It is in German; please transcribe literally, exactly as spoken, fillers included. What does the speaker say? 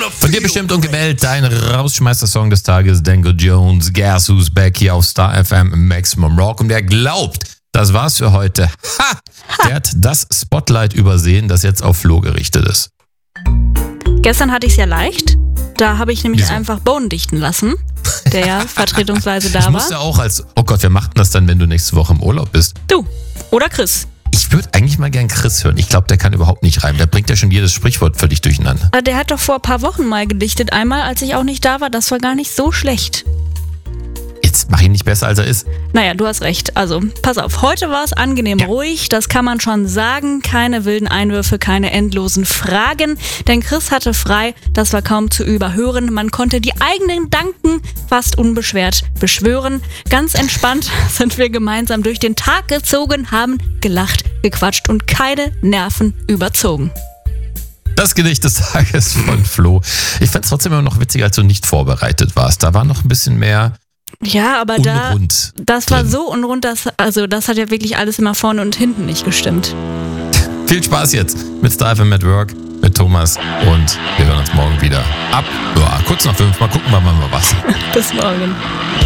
Von dir bestimmt und gewählt dein Rausschmeißer-Song des Tages, Danko Jones, Guess Who's Back hier auf Star F M im Maximum Rock. Und wer glaubt, das war's für heute, ha, der hat das Spotlight übersehen, das jetzt auf Flo gerichtet ist. Gestern hatte ich es ja leicht. Da habe ich nämlich Wieso? einfach Bohnen dichten lassen, der ja vertretungsweise da Ich war. musste auch als, oh Gott, wer macht denn das dann, wenn du nächste Woche im Urlaub bist? Du oder Chris. Ich würde eigentlich mal gern Chris hören. Ich glaube, der kann überhaupt nicht reimen. Der bringt ja schon jedes Sprichwort völlig durcheinander. Der hat doch vor ein paar Wochen mal gedichtet. Einmal, als ich auch nicht da war. Das war gar nicht so schlecht. Jetzt mach ihn nicht besser, als er ist. Naja, du hast recht. Also, pass auf. Heute war es angenehm Ja. ruhig. Das kann man schon sagen. Keine wilden Einwürfe, keine endlosen Fragen. Denn Chris hatte frei. Das war kaum zu überhören. Man konnte die eigenen Gedanken fast unbeschwert beschwören. Ganz entspannt sind wir gemeinsam durch den Tag gezogen, haben gelacht, gequatscht und keine Nerven überzogen. Das Gedicht des Tages von Flo. Ich fand es trotzdem immer noch witziger, als du nicht vorbereitet warst. Da war noch ein bisschen mehr Ja, aber da, unrund. das war drin. so unrund, dass, also das hat ja wirklich alles immer vorne und hinten nicht gestimmt. Viel Spaß jetzt mit Star F M at Work, mit Thomas und wir hören uns morgen wieder ab, ja, kurz nach fünf. Mal gucken wir mal was. Bis morgen.